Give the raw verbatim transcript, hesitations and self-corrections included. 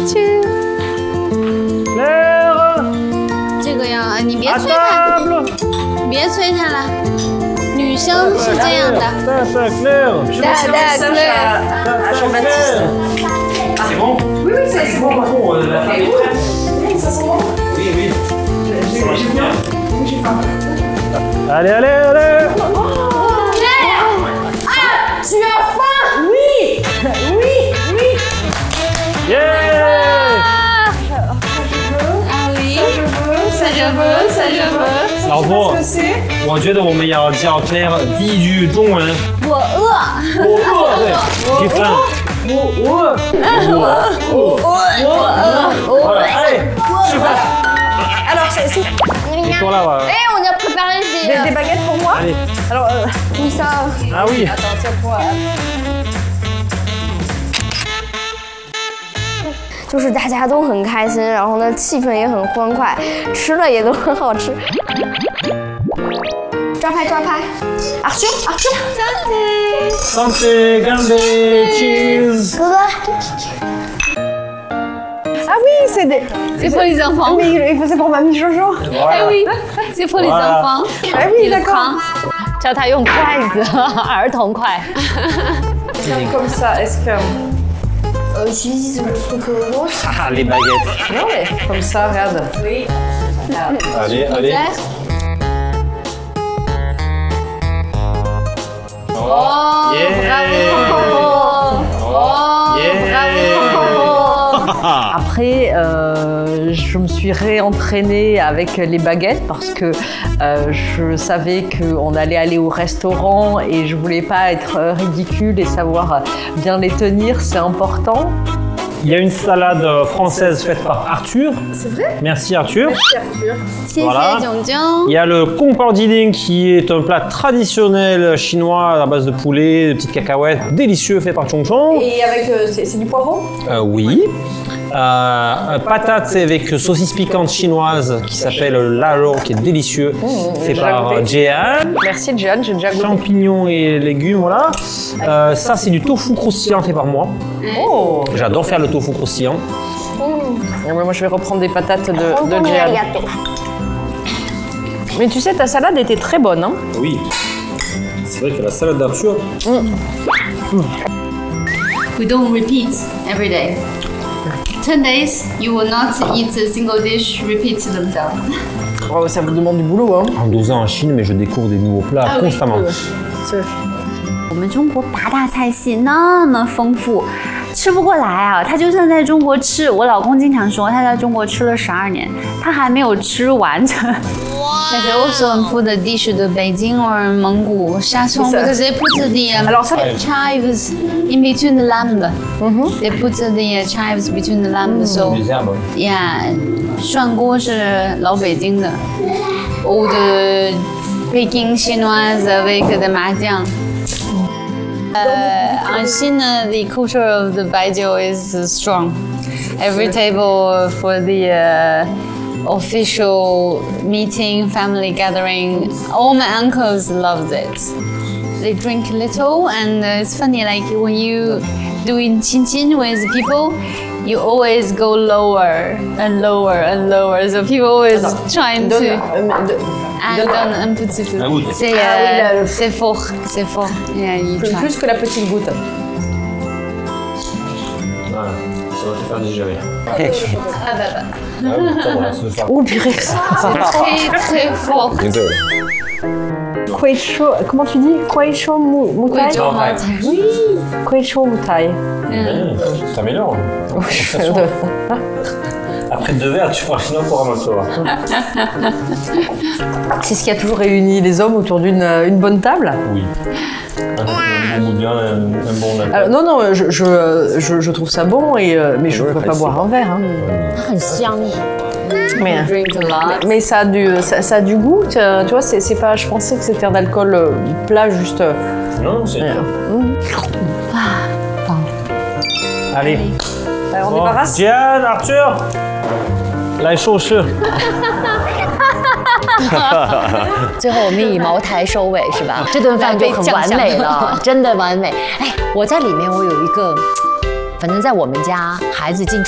去。这个要你别催他，别催他了。女生是这样的。对对 Claire。 C'est bon? Oui, oui, c'est bon. Par contre, la table est prête. Oui, ça sent bon. Oui, oui. J'ai bien. J'ai faim. Allez, allez, allez! Claire! Ah! Tu as faim? Oui! Oui! Oui! Yeah! Ah oui! Ça je veux, ça je veux. 老婆，我觉得我们要叫 Claire 第一句中文。 我饿。 我饿，对，j'ai faim。我我我我我我哎，吃饭。 Alors, c'est. Et toi là, Eh, on a préparé des, Des, des baguettes pour moi. Allez. Alors, euh, oui, ça. Ah oui. Attends, tiens-toi. 就是大家都很开心，然后呢，气氛也很欢快，吃的也都很好吃。抓拍抓拍 ，Arthur Arthur， Santé, Gandhi, cheese. 哥哥。 Ah oui, c'est des. C'est pour les enfants. Mais c'est pour mamie Jojo. Eh oui, c'est pour les enfants. Ah oui, d'accord. 叫他用筷子，儿童筷。 Comme ça, est-ce que. Euh, j'utilise le truc rouge. Ah, les baguettes. Non, mais comme ça, regarde. Oui. Allez, allez. Oh, bravo. Oh, bravo. Après, euh, je me suis réentraînée avec les baguettes parce que euh, je savais qu'on allait aller au restaurant et je voulais pas être ridicule et savoir bien les tenir, c'est important. Il y a une salade française faite par Arthur. C'est vrai? Merci Arthur. Merci Arthur. Voilà. Il y a le Kung Pao Jiding qui est un plat traditionnel chinois à base de poulet, de petites cacahuètes, délicieux fait par Chong Chong. Et avec. Euh, c'est du poireau? Euh, oui. Euh, patate avec saucisse piquante chinoise qui s'appelle Lalo, qui est délicieux, mmh, fait par Jeanne. Merci Jeanne, j'ai déjà goûté. Champignons et légumes, voilà. Euh, ça c'est du tofu croustillant fait par moi. Oh. J'adore faire le tofu croustillant. Mmh. Moi je vais reprendre des patates de, de Jeanne. Mais tu sais, ta salade était très bonne, hein? Oui. C'est vrai que la salade d'Arthur. Mm. Mm. We don't repeat every day. ten days, you will not eat a single dish, repeat themselves. Oh, ça vous demande du boulot, hein? En deux ans en Chine, mais je découvre des nouveaux plats ah, constamment. Oui. 我们中国八大菜系那么丰富，吃不过来啊！他就算在中国吃，我老公经常说他在中国吃了十二年，他还没有吃完。But they also put the dish to Beijing or Mongol Shatung because they put the um, Alors, ça... chives in between the lamb. Mm-hmm. They put the chives between the lamb. So yeah, 涮锅是老北京的 old Peking chinoise avec the 麻酱。Uh, en Chine, the culture of the baijiu is strong. Every table for the uh, official meeting, family gathering, all my uncles loved it. They drink little, and uh, it's funny, like when you doing chin chin with people, you always go lower and lower and lower. So people always trying to. Ah, donne un petit peu. C'est euh, c'est fort, c'est fort. Yeah, you plus, plus que la petite goutte. Voilà, ça va te faire digérer. Ah bah bah. Oh purée. Très très fort. Kuei Chou, comment tu dis? Kuei Chou Mutai? Oui. Kuei Chou Mutai. Ça s'améliore. Après deux verres, tu feras chinois pour un soir. C'est ce qui a toujours réuni les hommes autour d'une une bonne table? Oui. Un, un bon bien, un, un bon alcool. Alors, non, non, je, je, je, je trouve ça bon, et, mais je ne peux pas boire un verre. Hein. Mais, mais ça, a du, ça, ça a du goût, tu vois, c'est pas, je pensais que c'était un alcool plat, juste... Non, c'est... Mmh. Ah, Allez. Alors, on débarrasse. Jeanne, Arthur, 来收拾。 最后我们以茅台收尾是吧？这顿饭就很完美了，真的完美。哎，我在里面我有一个，反正在我们家孩子进出。